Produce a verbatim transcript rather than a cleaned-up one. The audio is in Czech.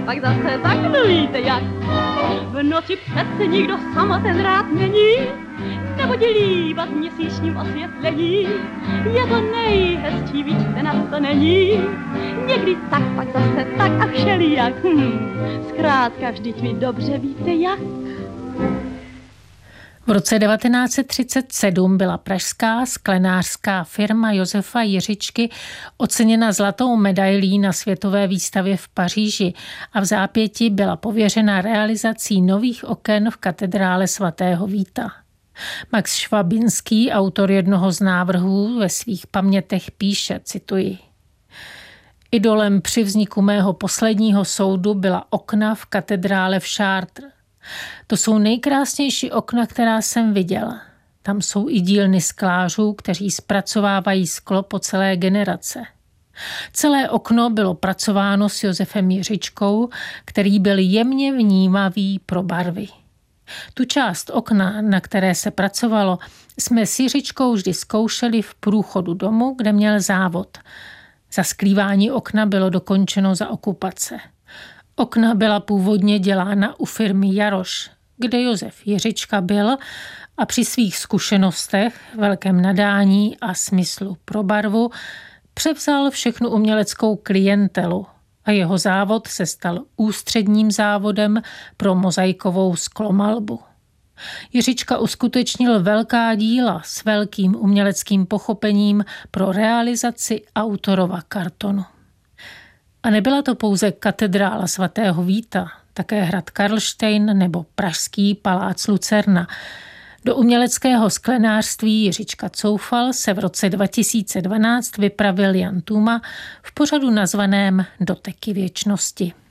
Pak zase tak víte jak. V noci přece nikdo samoten rád není, nebo líbat měsíčním osvětlení. Je to nejhezčí, víte, na to není. Někdy tak, pak zase tak a všelijak. Hm. Zkrátka vždyť vy dobře víte jak. V roce devatenáct set třicet sedm byla pražská sklenářská firma Josefa Jiřičky oceněna zlatou medailí na světové výstavě v Paříži a v zápěti byla pověřena realizací nových oken v katedrále svatého Víta. Max Švabinský, autor jednoho z návrhů, ve svých pamětech píše, cituji: Idolem při vzniku mého posledního soudu byla okna v katedrále v Chartres. To jsou nejkrásnější okna, která jsem viděla. Tam jsou i dílny sklářů, kteří zpracovávají sklo po celé generace. Celé okno bylo pracováno s Josefem Jiřičkou, který byl jemně vnímavý pro barvy. Tu část okna, na které se pracovalo, jsme s Jiřičkou vždy zkoušeli v průchodu domu, kde měl závod. Zasklívání okna bylo dokončeno za okupace. Okna byla původně dělána u firmy Jaroš, kde Josef Jiřička byl a při svých zkušenostech, velkém nadání a smyslu pro barvu převzal všechnu uměleckou klientelu a jeho závod se stal ústředním závodem pro mozaikovou sklomalbu. Jiřička uskutečnil velká díla s velkým uměleckým pochopením pro realizaci autorova kartonu. A nebyla to pouze katedrála svatého Víta, také hrad Karlštejn nebo pražský palác Lucerna. Do uměleckého sklenářství Jiřička coufal se v roce dva tisíce dvanáct vypravil Jan Tuma v pořadu nazvaném Doteky věčnosti.